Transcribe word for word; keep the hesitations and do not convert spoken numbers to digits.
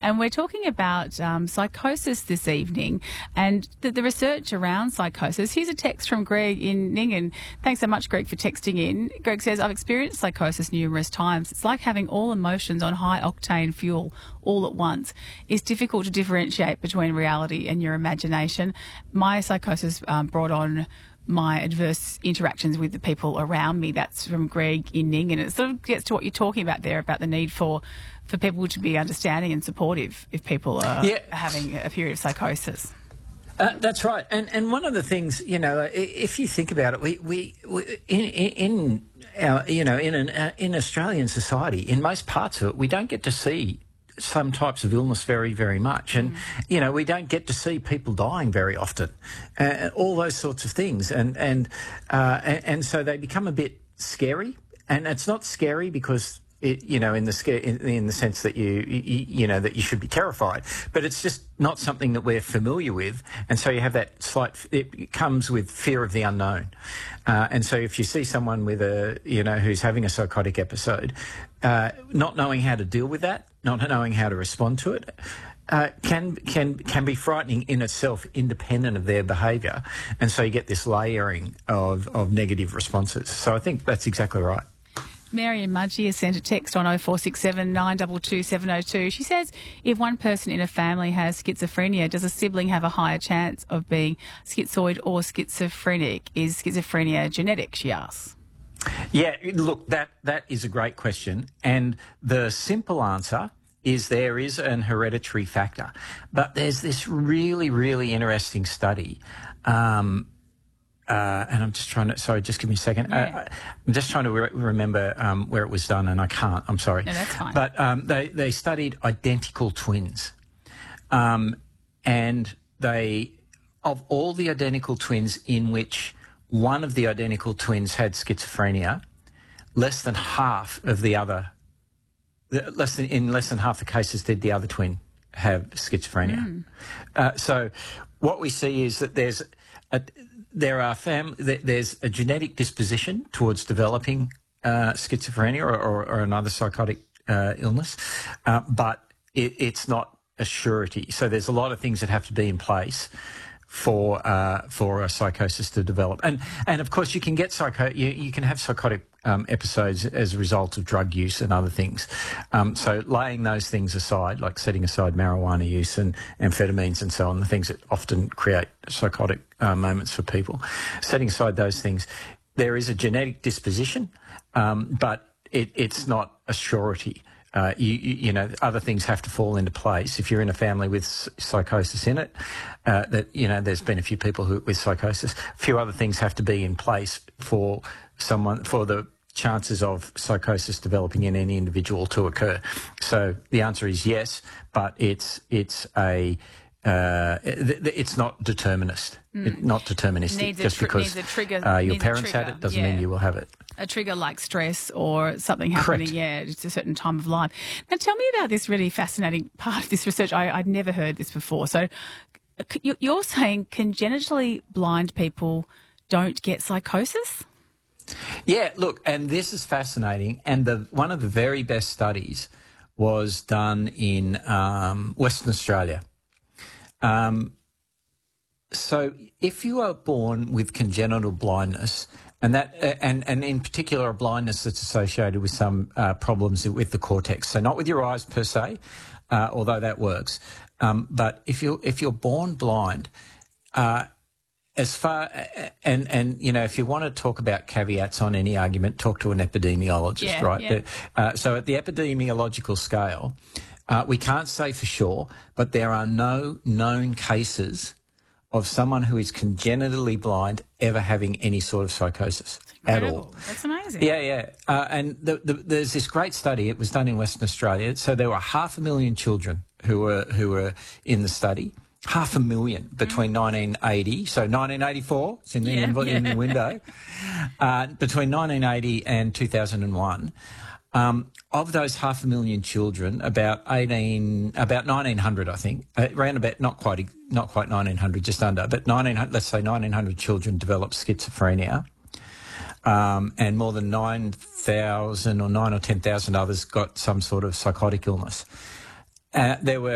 And we're talking about um, psychosis this evening and the, the research around psychosis. Here's a text from Greg in Ningen. Thanks so much, Greg, for texting in. Greg says, I've experienced psychosis numerous times. It's like having all emotions on high-octane fuel all at once. It's difficult to differentiate between reality and your imagination. My psychosis um, brought on my adverse interactions with the people around me. That's from Greg in Ning, and it sort of gets to what you're talking about there about the need for, for people to be understanding and supportive if people are yeah. having a period of psychosis. Uh, that's right, and and one of the things, you know, if you think about it, we we, we in in our, you know in an uh, in Australian society, in most parts of it, we don't get to see some types of illness very, very much. And, mm. you know, we don't get to see people dying very often, uh, all those sorts of things. And, and, uh, and, and so they become a bit scary. And it's not scary because, it, you know, in the scare, in, in the sense that you, you, you know, that you should be terrified, but it's just not something that we're familiar with. And so you have that slight, it comes with fear of the unknown. Uh, and so if you see someone with a, you know, who's having a psychotic episode, uh, not knowing how to deal with that, not knowing how to respond to it, uh, can can can be frightening in itself, independent of their behaviour. And so you get this layering of, of negative responses. So I think that's exactly right. Mary Mudgee has sent a text on oh four six seven, nine two two, seven oh two. She says, if one person in a family has schizophrenia, does a sibling have a higher chance of being schizoid or schizophrenic? Is schizophrenia genetic, she asks. Yeah, look, that that is a great question. And the simple answer is there is an hereditary factor. But there's this really, really interesting study. Um, uh, and I'm just trying to, sorry, just give me a second. Yeah. Uh, I'm just trying to re- remember um, where it was done, and I can't. I'm sorry. No, that's fine. But um, they, they studied identical twins. Um, and they, of all the identical twins in which one of the identical twins had schizophrenia, less than half of the other, less than in less than half the cases did the other twin have schizophrenia. Mm. Uh, so what we see is that there's a, there are fam, there's a genetic disposition towards developing uh, schizophrenia or, or, or another psychotic uh, illness, uh, but it, it's not a surety. So there's a lot of things that have to be in place for uh, for a psychosis to develop, and and of course you can get psycho you, you can have psychotic um, episodes as a result of drug use and other things. Um, so laying those things aside, like setting aside marijuana use and amphetamines and so on, the things that often create psychotic uh, moments for people, setting aside those things, there is a genetic disposition, um, but it, it's not a surety. Uh, you, you, you know, other things have to fall into place. If you're in a family with psychosis in it, uh, that, you know, there's been a few people who with psychosis, a few other things have to be in place for someone, for the chances of psychosis developing in any individual to occur. So the answer is yes, but it's, it's a, uh, it's not determinist, mm. it, not deterministic. Needs just tri- because trigger, uh, your parents had it doesn't yeah. mean you will have it. A trigger like stress or something happening, Correct. yeah, it's a certain time of life. Now, tell me about this really fascinating part of this research. I, I'd never heard this before. So you're saying congenitally blind people don't get psychosis? Yeah, look, and this is fascinating. And the one of the very best studies was done in um, Western Australia. Um, so if you are born with congenital blindness, and that, uh, and and in particular a blindness that's associated with some uh, problems with the cortex, so not with your eyes per se, uh, although that works, um, but if you if you're born blind, uh, as far and and you know if you want to talk about caveats on any argument, talk to an epidemiologist, yeah, right? Yeah. Uh, so at the epidemiological scale, uh, we can't say for sure, but there are no known cases of someone who is congenitally blind ever having any sort of psychosis at all. That's amazing. Yeah, yeah. Uh, and the, the, there's this great study. It was done in Western Australia. So there were half a million children who were who were in the study. Half a million between mm. nineteen eighty, so nineteen eighty-four, it's in the, yeah, in, yeah. in the window, uh, between nineteen eighty and two thousand one. Um, of those half a million children, about eighteen, about nineteen hundred, I think, uh, around about not quite, not quite nineteen hundred, just under, but nineteen hundred, let's say nineteen hundred children developed schizophrenia, um, and more than nine thousand or nine or ten thousand others got some sort of psychotic illness. Uh, there were